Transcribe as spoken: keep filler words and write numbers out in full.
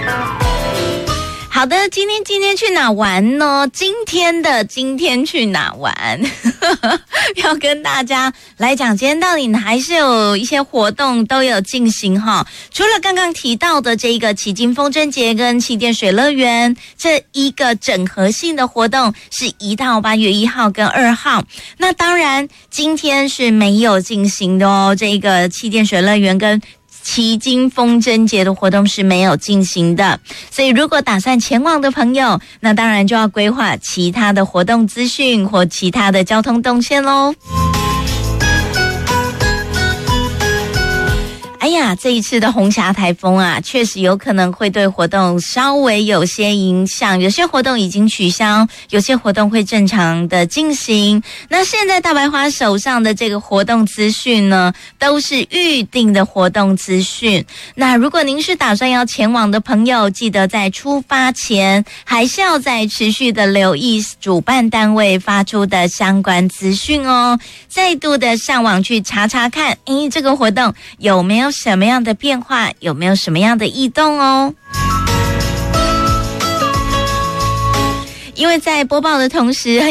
好的，今天今天去哪玩呢？今天的今天去哪玩？要跟大家来讲，今天到底还是有一些活动都有进行哈。除了刚刚提到的这个旗津风筝节跟旗舰水乐园这一个整合性的活动，是一到八月一号跟二号。那当然，今天是没有进行的哦。这个旗舰水乐园跟旗津风筝节的活动是没有进行的，所以如果打算前往的朋友，那当然就要规划其他的活动资讯或其他的交通动线咯。哎呀，这一次的红霞台风啊，确实有可能会对活动稍微有些影响，有些活动已经取消，有些活动会正常的进行。那现在大白花手上的这个活动资讯呢，都是预定的活动资讯。那如果您是打算要前往的朋友，记得在出发前还是要再持续的留意主办单位发出的相关资讯哦。再度的上网去查查看，诶，这个活动有没有什么样的变化，有没有什么样的异动哦。因为在播报的同时